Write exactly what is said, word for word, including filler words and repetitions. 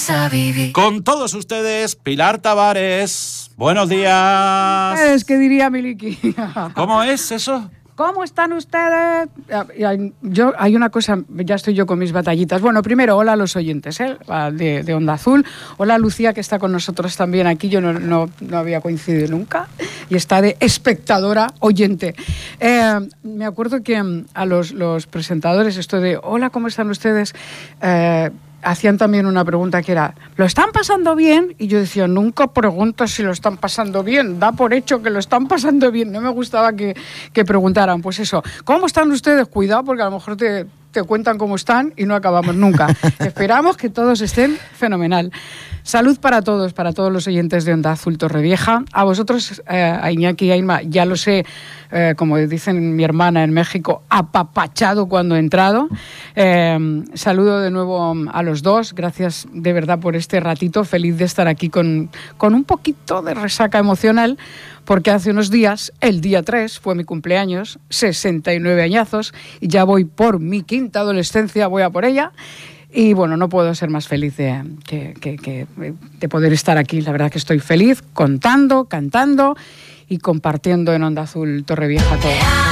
a vivir. Con todos ustedes, Pilar Tavares. Buenos días. Es que diría Miliki. ¿Cómo es eso? ¿Cómo están ustedes? Yo, hay una cosa, ya estoy yo con mis batallitas. Bueno, primero, hola a los oyentes ¿eh? de, de Onda Azul. Hola a Lucía, que está con nosotros también aquí. Yo no, no, no había coincidido nunca. Y está de espectadora oyente. Eh, me acuerdo que a los, los presentadores, esto de, hola, ¿cómo están ustedes? Eh, hacían también una pregunta que era, ¿lo están pasando bien? Y yo decía, nunca pregunto si lo están pasando bien, da por hecho que lo están pasando bien. No me gustaba que, que preguntaran, pues eso, ¿cómo están ustedes? Cuidado, porque a lo mejor te, te cuentan cómo están y no acabamos nunca. Esperamos que todos estén fenomenal. Salud para todos, para todos los oyentes de Onda Azul Torrevieja. A vosotros, eh, a Iñaki y a Inma, ya lo sé, eh, como dicen mi hermana en México, apapachado cuando he entrado. Eh, saludo de nuevo a los dos. Gracias de verdad por este ratito. Feliz de estar aquí con, con un poquito de resaca emocional, porque hace unos días, el día tres, fue mi cumpleaños, sesenta y nueve añazos, y ya voy por mi quinta adolescencia, voy a por ella. Y bueno, no puedo ser más feliz de, que, que, que, de poder estar aquí. La verdad que estoy feliz contando, cantando y compartiendo en Onda Azul Torrevieja todo.